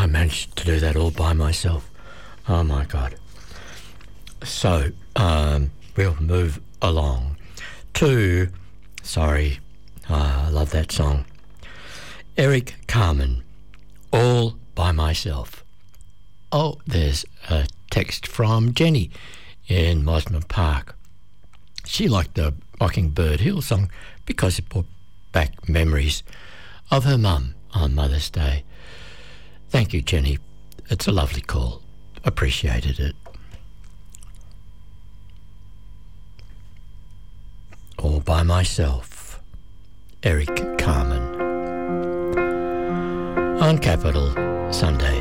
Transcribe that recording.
I managed to do that all by myself. Oh, my God. So, we'll move along to... Sorry, I love that song. Eric Carmen, All By Myself. Oh, there's a text from Jenny in Mosman Park. She liked the Mockingbird Hill song because it brought back memories of her mum on Mother's Day. Thank you, Jenny. It's a lovely call. Appreciated it. All By Myself, Eric Carmen. On Capital Sunday.